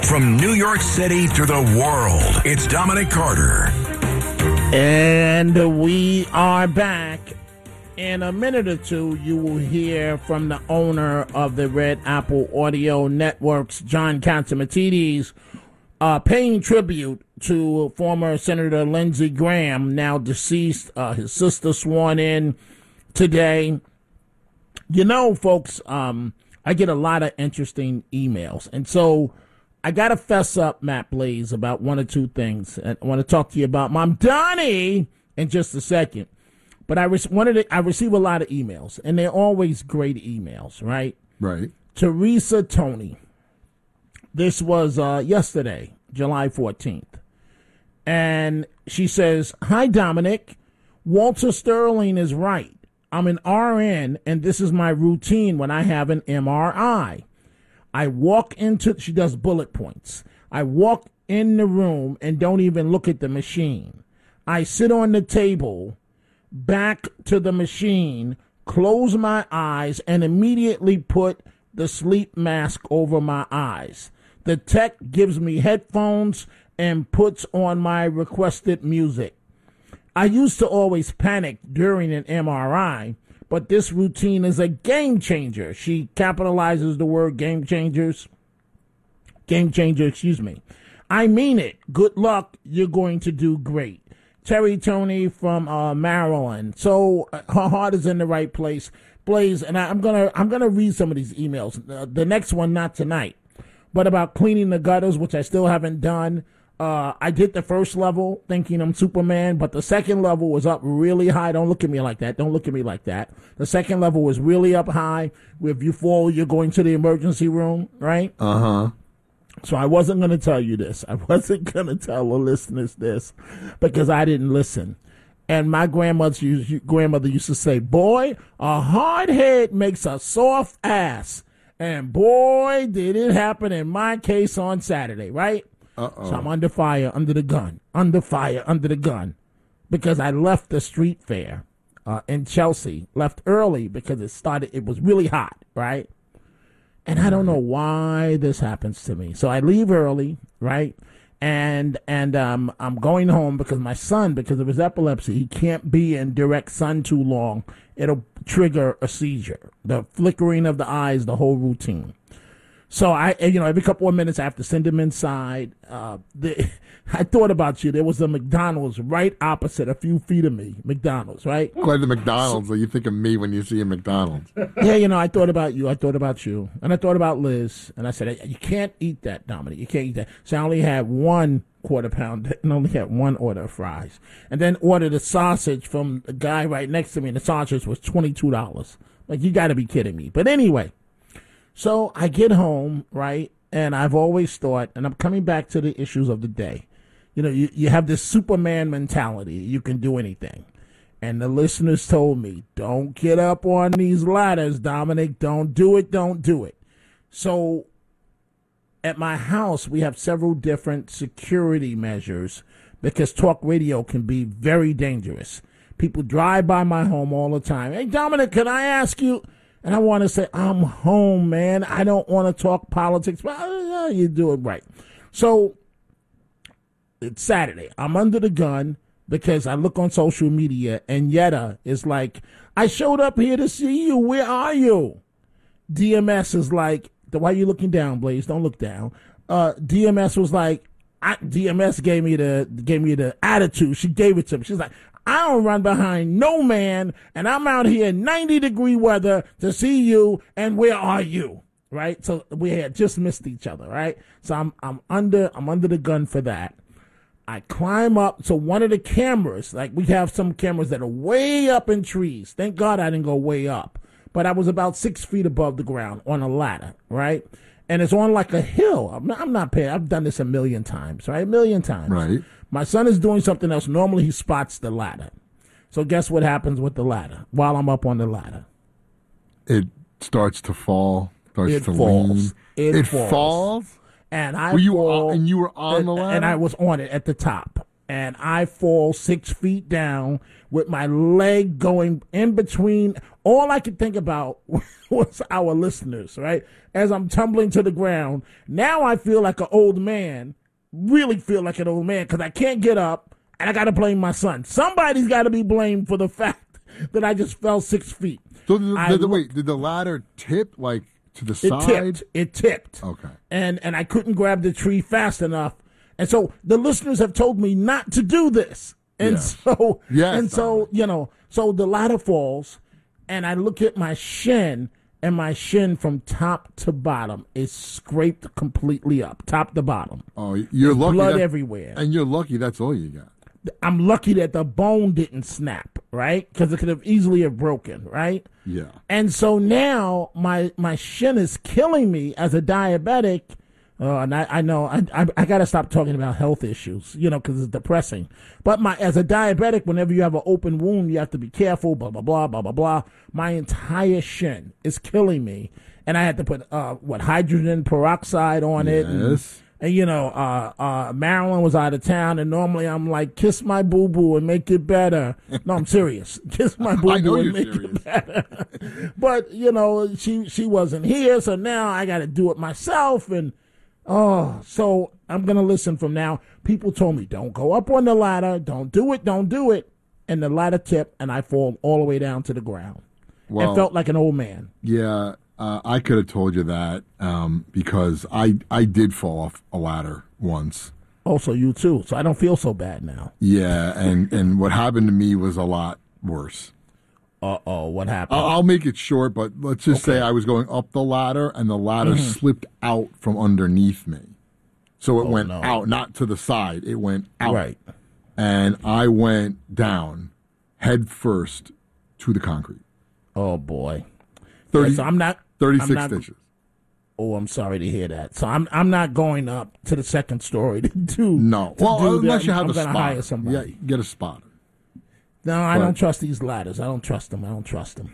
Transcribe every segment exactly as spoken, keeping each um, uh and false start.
From New York City to the world, it's Dominic Carter. And we are back. In a minute or two, you will hear from the owner of the Red Apple Audio Networks, John Catsimatidis, uh, paying tribute to former Senator Lindsey Graham, now deceased. Uh, his sister sworn in today. You know, folks, um, I get a lot of interesting emails. And so I got to fess up, Matt Blaze, about one or two things. And I want to talk to you about Mom Donnie in just a second. But I, re- wanted to, I receive a lot of emails, and they're always great emails, right? Right. Teresa Tony. This was uh, yesterday, July fourteenth. And she says, "Hi, Dominic. Walter Sterling is right. I'm an R N, and this is my routine when I have an M R I. I walk into," she does bullet points. "I walk in the room and don't even look at the machine. I sit on the table, back to the machine, close my eyes, and immediately put the sleep mask over my eyes. The tech gives me headphones and puts on my requested music. I used to always panic during an M R I, but this routine is a game changer." She capitalizes the word game changers. Game changer, excuse me. "I mean it. Good luck. You're going to do great." Terry Tony from uh, Maryland. So uh, her heart is in the right place. Blaze, and I, I'm gonna I'm gonna read some of these emails. Uh, the next one, not tonight, but about cleaning the gutters, which I still haven't done. Uh, I did the first level thinking I'm Superman, but the second level was up really high. Don't look at me like that. Don't look at me like that. The second level was really up high. If you fall, you're going to the emergency room, right? Uh-huh. So I wasn't going to tell you this. I wasn't going to tell the listeners this because I didn't listen. And my grandmother used, grandmother used to say, "Boy, a hard head makes a soft ass." And boy, did it happen in my case on Saturday, right? Uh-oh. So I'm under fire, under the gun, under fire, under the gun, because I left the street fair uh, in Chelsea, left early because it started, it was really hot, right? And I don't know why this happens to me. So I leave early, right? And and um, I'm going home because my son, because of his epilepsy, he can't be in direct sun too long. It'll trigger a seizure. The flickering of the eyes, the whole routine. So I, you know, every couple of minutes I have to send him inside. Uh, the, I thought about you. There was a McDonald's right opposite, a few feet of me. McDonald's, right? Quite the McDonald's. So, you think of me when you see a McDonald's. Yeah, you know, I thought about you. I thought about you. And I thought about Liz. And I said, "You can't eat that, Dominic. You can't eat that." So I only had one quarter pounder and only had one order of fries. And then ordered a sausage from the guy right next to me. And the sausage was twenty-two dollars. Like, you got to be kidding me. But anyway. So I get home, right, and I've always thought, and I'm coming back to the issues of the day. You know, you, you have this Superman mentality. You can do anything. And the listeners told me, "Don't get up on these ladders, Dominic. Don't do it. Don't do it." So at my house, we have several different security measures because talk radio can be very dangerous. People drive by my home all the time. "Hey, Dominic, can I ask you?" And I want to say, "I'm home, man. I don't want to talk politics." But uh, you do it right. So it's Saturday. I'm under the gun because I look on social media and Yetta is like, "I showed up here to see you. Where are you?" D M S is like, "Why are you looking down, Blaze? Don't look down." Uh, D M S was like, I, D M S gave me the gave me the attitude. She gave it to me. She's like, "I don't run behind no man, and I'm out here in ninety degree weather to see you, and where are you?" Right? So we had just missed each other, right? So I'm I'm under I'm under the gun for that. I climb up to one of the cameras. Like, we have some cameras that are way up in trees. Thank God I didn't go way up. But I was about six feet above the ground on a ladder, right? And it's on like a hill. I'm not, I'm not paying. I've done this a million times, right? A million times. Right. My son is doing something else. Normally he spots the ladder. So guess what happens with the ladder while I'm up on the ladder? It starts to fall. Starts It to falls. lean. It It falls. falls? And I Were you fall, on, and you were on and, the ladder? and I was on it at the top. and I fall six feet down with my leg going in between. All I could think about was our listeners, right? As I'm tumbling to the ground. Now I feel like an old man, really feel like an old man, because I can't get up, and I got to blame my son. Somebody's got to be blamed for the fact that I just fell six feet. So, did, I did the, looked- wait, did the ladder tip, like, to the It side? tipped. It tipped. Okay. And and I couldn't grab the tree fast enough. And so the listeners have told me not to do this. And Yes. so Yes, and so, Dominic. you know, so the ladder falls and I look at my shin, and my shin from top to bottom is scraped completely up, top to bottom. Oh, you're lucky. Blood that- everywhere. And you're lucky that's all you got. I'm lucky that the bone didn't snap, right? Because it could have easily have broken, right? Yeah. And so now my my shin is killing me as a diabetic. Uh, and I, I know I I, I got to stop talking about health issues, you know, because it's depressing. But my as a diabetic, whenever you have an open wound, you have to be careful. Blah blah blah blah blah blah. My entire shin is killing me, and I had to put uh what hydrogen peroxide on it. And, Yes. and you know, uh, uh, Marilyn was out of town, and normally I'm like, kiss my boo boo and make it better. No, I'm serious. Kiss my boo I know boo and you're make serious. it better. But you know, she she wasn't here, so now I got to do it myself. And oh, so I'm gonna listen from now. People told me, don't go up on the ladder, don't do it, don't do it. And the ladder tipped, and I fall all the way down to the ground. Well, it felt like an old man. yeah, uh, I could have told you that um, because I I did fall off a ladder once. Also, you too. So I don't feel so bad now. Yeah, and, and what happened to me was a lot worse. Uh oh, what happened? I'll, I'll make it short, but let's just Okay. say I was going up the ladder, and the ladder Mm-hmm. slipped out from underneath me. So it Oh, went no. out, not to the side. It went out. Right. And I went down head first to the concrete. Oh boy. thirty, So I'm not. thirty-six I'm not, stitches. Oh, I'm sorry to hear that. So I'm I'm not going up to the second story to do. No. to Well, do unless that. you have I'm a gonna spotter. hire somebody. Yeah, get a spotter. No, I But- don't trust these ladders. I don't trust them. I don't trust them.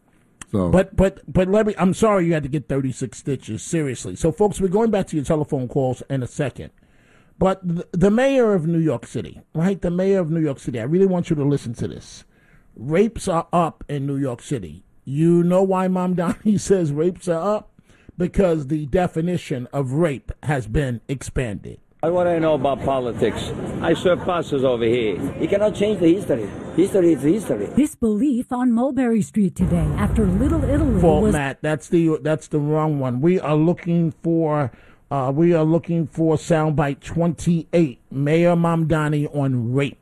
So, But but but let me. I'm sorry you had to get thirty-six stitches. Seriously. So folks, we're going back to your telephone calls in a second. But the, the mayor of New York City, right? The mayor of New York City. I really want you to listen to this. Rapes are up in New York City. You know why Mom Donnie says rapes are up? Because the definition of rape has been expanded. What I know about politics, I serve pastors over here. You cannot change the history. History is history. Disbelief on Mulberry Street today after Little Italy Fault, was Matt. That's the that's the wrong one. We are looking for uh, we are looking for soundbite twenty-eight. Mayor Mamdani on rape.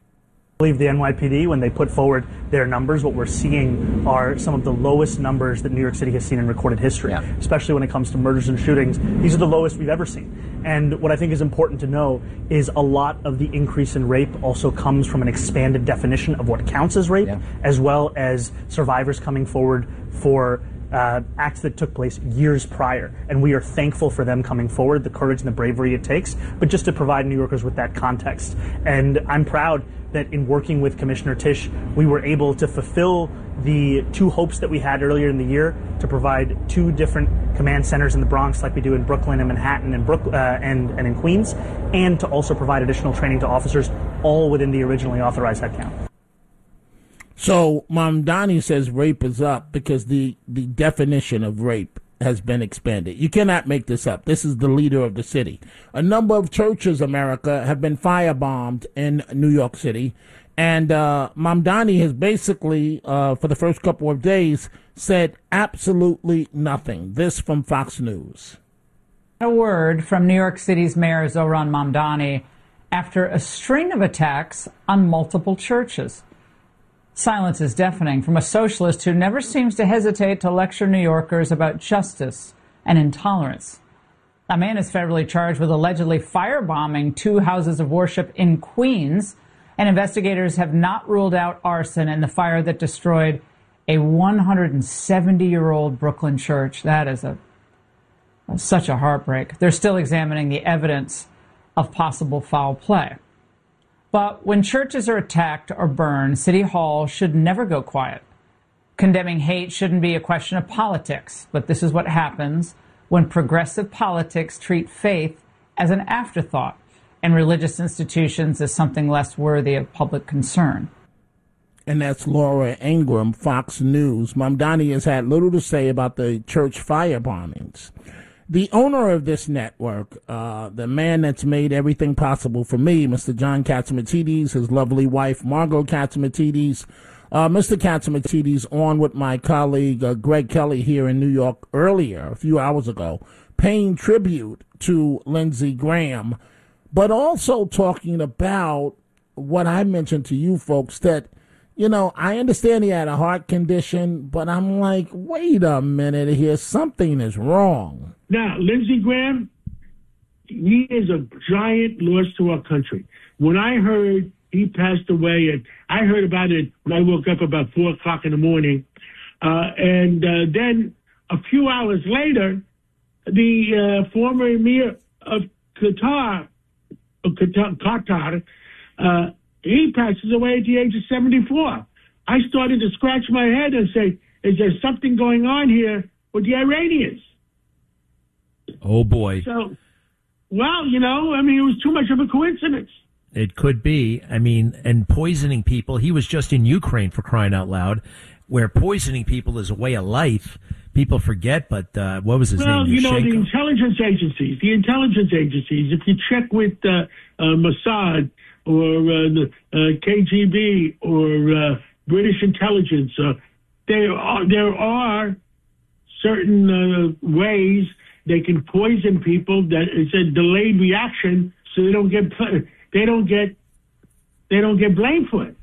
I believe the N Y P D, when they put forward their numbers, what we're seeing are some of the lowest numbers that New York City has seen in recorded history, Yeah. especially when it comes to murders and shootings. These are the lowest we've ever seen. And what I think is important to know is a lot of the increase in rape also comes from an expanded definition of what counts as rape, Yeah. as well as survivors coming forward for uh, acts that took place years prior. And we are thankful for them coming forward, the courage and the bravery it takes, but just to provide New Yorkers with that context. And I'm proud that in working with Commissioner Tisch, we were able to fulfill the two hopes that we had earlier in the year to provide two different command centers in the Bronx like we do in Brooklyn and Manhattan and, Brook, uh, and, and in Queens, and to also provide additional training to officers, all within the originally authorized headcount. So Mamdani says rape is up because the, the definition of rape has been expanded. You cannot make this up. This is the leader of the city. A number of churches, America, have been firebombed in New York City. And uh, Mamdani has basically, uh, for the first couple of days, said absolutely nothing. This from Fox News. A word from New York City's Mayor Zohran Mamdani after a string of attacks on multiple churches. Silence is deafening from a socialist who never seems to hesitate to lecture New Yorkers about justice and intolerance. A man is federally charged with allegedly firebombing two houses of worship in Queens, and investigators have not ruled out arson in the fire that destroyed a one hundred seventy-year-old Brooklyn church. That is a such a heartbreak. They're still examining the evidence of possible foul play. But when churches are attacked or burned, City Hall should never go quiet. Condemning hate shouldn't be a question of politics, but this is what happens when progressive politics treat faith as an afterthought. and religious institutions as something less worthy of public concern. And that's Laura Ingraham, Fox News. Mamdani has had little to say about the church fire bombings. The owner of this network, uh, the man that's made everything possible for me, Mister John Catsimatidis, his lovely wife, Margot Catsimatidis. Uh, Mister Catsimatidis on with my colleague, uh, Greg Kelly, here in New York earlier, a few hours ago, paying tribute to Lindsey Graham, but also talking about what I mentioned to you folks, that, you know, I understand he had a heart condition, but I'm like, wait a minute here, something is wrong. Now, Lindsey Graham, he is a giant loss to our country. When I heard he passed away, and I heard about it when I woke up about four o'clock in the morning, uh, and uh, then a few hours later, the uh, former emir of Qatar, of Qatar, Qatar uh, he passes away at the age of seventy-four. I started to scratch my head and say, is there something going on here with the Iranians? Oh, boy. So, well, you know, I mean, it was too much of a coincidence. It could be. I mean, and poisoning people. He was just in Ukraine, for crying out loud, where poisoning people is a way of life. People forget, but uh, what was his well, name? Well, you know, Yashchenko? the intelligence agencies, the intelligence agencies, if you check with uh, uh, Mossad or uh, the uh, K G B or uh, British intelligence, uh, there are, there are certain uh, ways they can poison people that it's a delayed reaction, so they don't get they don't get they don't get blamed for it.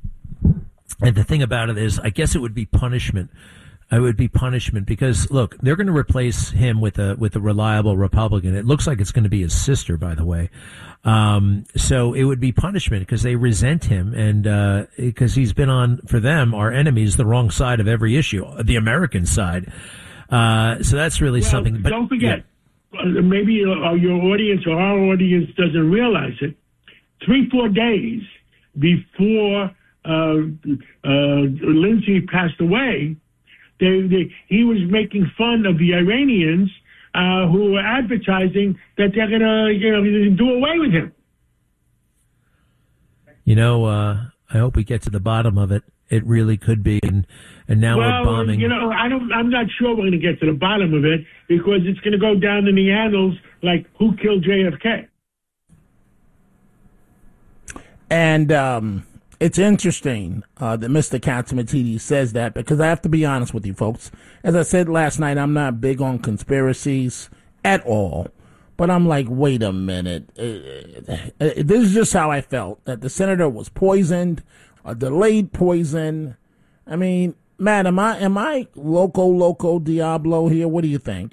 And the thing about it is, I guess it would be punishment. It would be punishment because, look, they're going to replace him with a with a reliable Republican. It looks like it's going to be his sister, by the way. Um, so it would be punishment because they resent him, and uh, because he's been on, for them, our enemies, the wrong side of every issue, the American side. Uh, so that's really well, something. But don't forget, yeah. uh, maybe uh, your audience or our audience doesn't realize it. Three, four days before uh, uh, Lindsey passed away, they, they, he was making fun of the Iranians uh, who were advertising that they're going to, you know, do away with him. You know, uh, I hope we get to the bottom of it. It really could be, and and now well, we're bombing. You know, I don't. I'm not sure we're going to get to the bottom of it because it's going to go down in the annals like who killed J F K. And um, it's interesting uh, that Mister Catsimatidis says that, because I have to be honest with you folks. As I said last night, I'm not big on conspiracies at all. But I'm like, wait a minute. Uh, uh, this is just how I felt, that the senator was poisoned, a delayed poison. I mean, Matt, am I am I loco loco Diablo here? What do you think?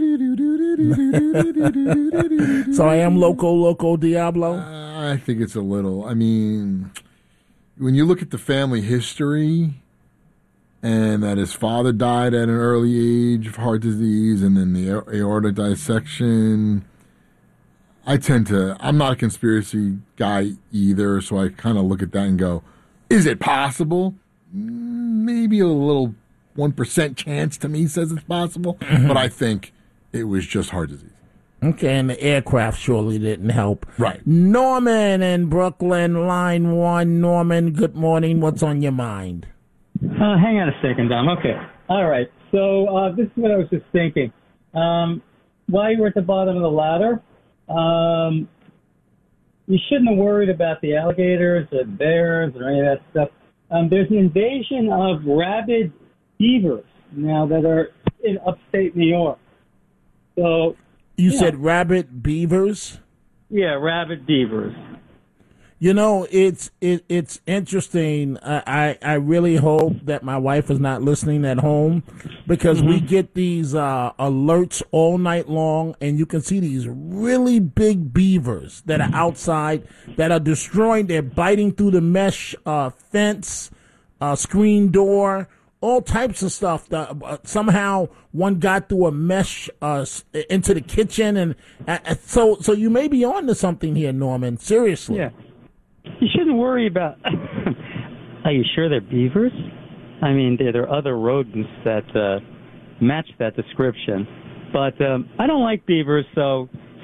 So I am loco loco Diablo? Uh, I think it's a little. I mean, when you look at the family history, and that his father died at an early age of heart disease, and then the aortic dissection, I tend to. I'm not a conspiracy guy either, so I kind of look at that and go, is it possible? Maybe a little one percent chance to me says it's possible, but I think it was just heart disease. Okay, and the aircraft surely didn't help. Right. Norman in Brooklyn, line one. Norman, good morning. What's on your mind? Uh, hang on a second, Dom. Okay. All right. So uh, this is what I was just thinking. Um, while you were at the bottom of the ladder, um, you shouldn't have worried about the alligators or bears or any of that stuff. Um, there's an invasion of rabid beavers now that are in upstate New York. So You yeah. said rabbit beavers? Yeah, rabid beavers. You know, it's it, it's interesting. I, I, I really hope that my wife is not listening at home, because mm-hmm. we get these uh, alerts all night long, and you can see these really big beavers that are outside that are destroying. They're biting through the mesh uh, fence, uh, screen door, all types of stuff. The, uh, somehow one got through a mesh uh, into the kitchen, and uh, so so you may be on to something here, Norman. Seriously. Yeah. You shouldn't worry about. Are you sure they're beavers? I mean, there, there are other rodents that uh, match that description. But um, I don't like beavers, so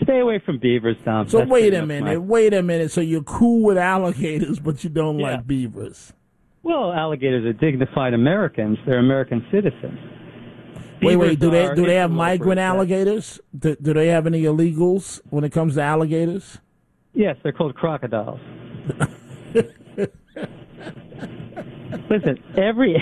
Stay away from beavers, Tom. So That's wait pretty a much minute, my- wait a minute. So you're cool with alligators, but you don't Yeah. like beavers. Well, alligators are dignified Americans. They're American citizens. Wait, wait. Do Beavers they are- do they it's have a little migrant grotesque. alligators? Do, do they have any illegals when it comes to alligators? Yes, they're called crocodiles. Listen, every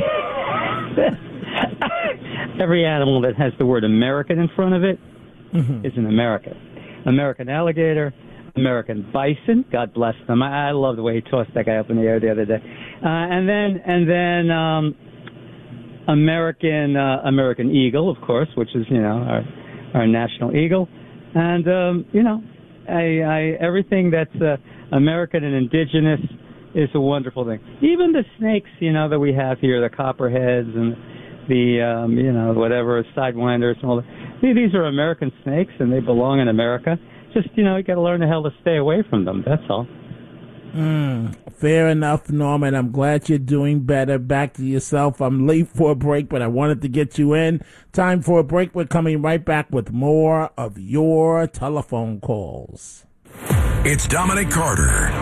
every animal that has the word American in front of it Mm-hmm. is an American. American alligator, American bison. God bless them. I, I love the way he tossed that guy up in the air the other day. Uh, and then and then um, American uh, American eagle, of course, which is you know our our national eagle, and um, you know, I, I everything that's uh, American and indigenous is a wonderful thing. Even the snakes, you know, that we have here, the copperheads and the um, you know whatever sidewinders and all that. These are American snakes, and they belong in America. Just you know, you got to learn the hell to stay away from them. That's all. Mm, fair enough, Norman. I'm glad you're doing better. Back to yourself. I'm late for a break, but I wanted to get you in. Time for a break. We're coming right back with more of your telephone calls. It's Dominic Carter.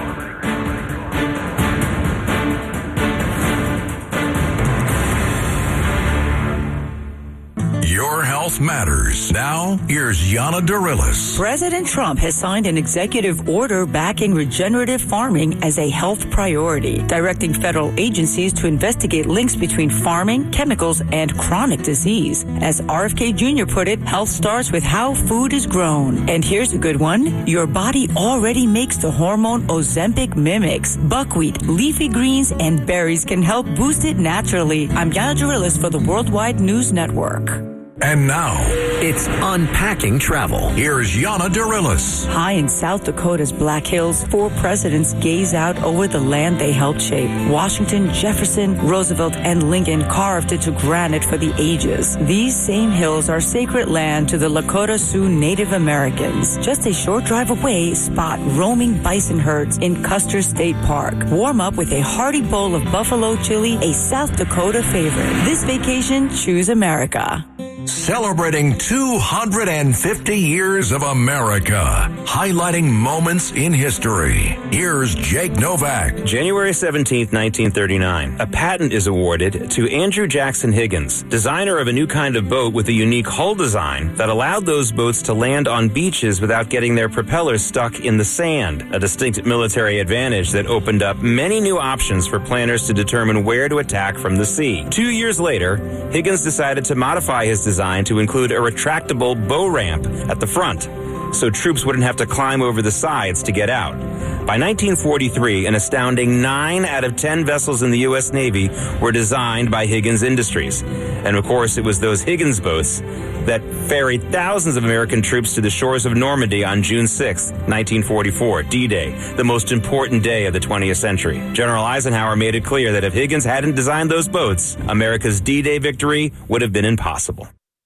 Your health matters. Now, here's Yana Dorillis. President Trump has signed an executive order backing regenerative farming as a health priority, directing federal agencies to investigate links between farming, chemicals, and chronic disease. As R F K Junior put it, health starts with how food is grown. And here's a good one. Your body already makes the hormone Ozempic mimics. Buckwheat, leafy greens, and berries can help boost it naturally. I'm Yana Dorillis for the Worldwide News Network. And now, it's Unpacking Travel. Here's Yana Dorillis. High in South Dakota's Black Hills, four presidents gaze out over the land they helped shape. Washington, Jefferson, Roosevelt, and Lincoln carved into granite for the ages. These same hills are sacred land to the Lakota Sioux Native Americans. Just a short drive away, spot roaming bison herds in Custer State Park. Warm up with a hearty bowl of buffalo chili, a South Dakota favorite. This vacation, choose America. Celebrating two hundred fifty years of America, highlighting moments in history. Here's Jake Novak. January seventeenth, nineteen thirty-nine. A patent is awarded to Andrew Jackson Higgins, designer of a new kind of boat with a unique hull design that allowed those boats to land on beaches without getting their propellers stuck in the sand, a distinct military advantage that opened up many new options for planners to determine where to attack from the sea. Two years later, Higgins decided to modify his design to include a retractable bow ramp at the front, so troops wouldn't have to climb over the sides to get out. By nineteen forty-three, an astounding nine out of ten vessels in the U S Navy were designed by Higgins Industries. And of course, it was those Higgins boats that ferried thousands of American troops to the shores of Normandy on June sixth, nineteen forty-four, D-Day, the most important day of the twentieth century. General Eisenhower made it clear that if Higgins hadn't designed those boats, America's D-Day victory would have been impossible.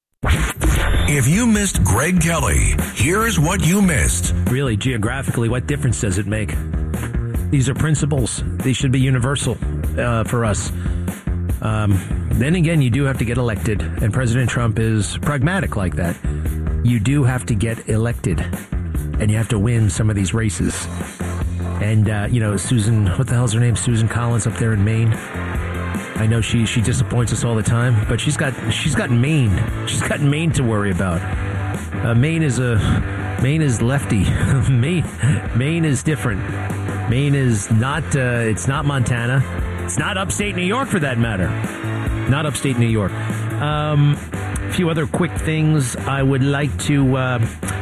If you missed Greg Kelly, here's what you missed. Really, geographically, what difference does it make? These are principles. They should be universal uh, for us. Um, then again, you do have to get elected, and President Trump is pragmatic like that. You do have to get elected, and you have to win some of these races. And, uh, you know, Susan, what the hell's her name? Susan Collins up there in Maine. I know she she disappoints us all the time, but she's got she's got Maine. She's got Maine to worry about. Uh, Maine is a Maine is lefty. Maine Maine is different. Maine is not. Uh, it's not Montana. It's not upstate New York, for that matter. Not upstate New York. Um, a few other quick things I would like to. Uh,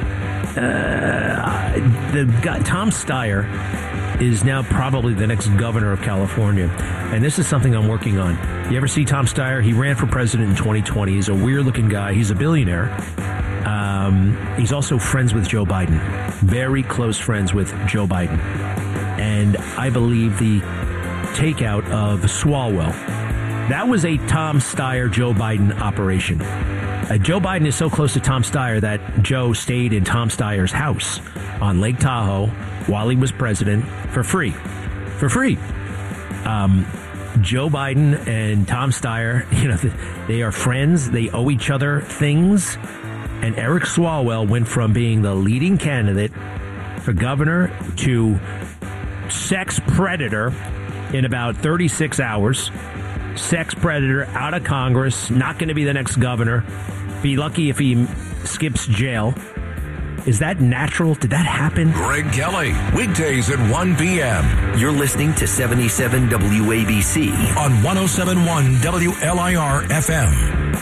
uh, the guy, Tom Steyer is now probably the next governor of California. And this is something I'm working on. You ever see Tom Steyer? He ran for president in twenty twenty. He's a weird-looking guy. He's a billionaire. Um, he's also friends with Joe Biden. Very close friends with Joe Biden. And I believe the takeout of Swalwell, that was a Tom Steyer, Joe Biden operation. Uh, Joe Biden is so close to Tom Steyer that Joe stayed in Tom Steyer's house on Lake Tahoe while he was president for free. For free. Um, Joe Biden and Tom Steyer, you know, they are friends. They owe each other things. and Eric Swalwell went from being the leading candidate for governor to sex predator in about thirty-six hours. Sex predator out of Congress, not going to be the next governor. Be lucky if he skips jail. Is that natural? Did that happen? Greg Kelly, weekdays at one p.m. You're listening to seventy-seven W A B C on one oh seven point one W L I R F M.